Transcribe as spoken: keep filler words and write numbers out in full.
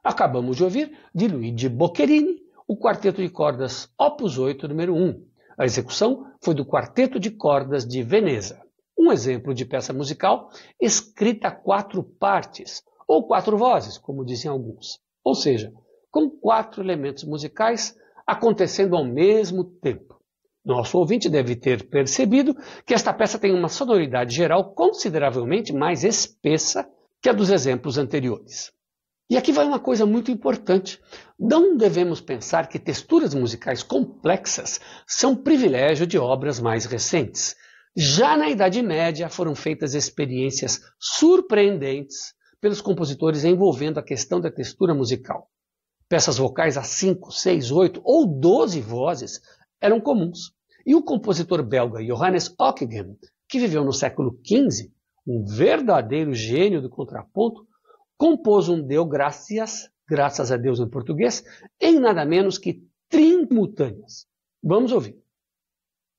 Acabamos de ouvir, de Luigi Boccherini, o Quarteto de Cordas Opus oito, número um. A execução foi do Quarteto de Cordas de Veneza. Um exemplo de peça musical escrita a quatro partes, ou quatro vozes, como dizem alguns. Ou seja, com quatro elementos musicais acontecendo ao mesmo tempo. Nosso ouvinte deve ter percebido que esta peça tem uma sonoridade geral consideravelmente mais espessa que a dos exemplos anteriores. E aqui vai uma coisa muito importante. Não devemos pensar que texturas musicais complexas são privilégio de obras mais recentes. Já na Idade Média foram feitas experiências surpreendentes pelos compositores envolvendo a questão da textura musical. Peças vocais a cinco, seis, oito ou doze vozes eram comuns. E o compositor belga Johannes Ockeghem, que viveu no século quinze, um verdadeiro gênio do contraponto, compôs um Deu Gracias, graças a Deus em português, em nada menos que trinta simultâneas. Vamos ouvir.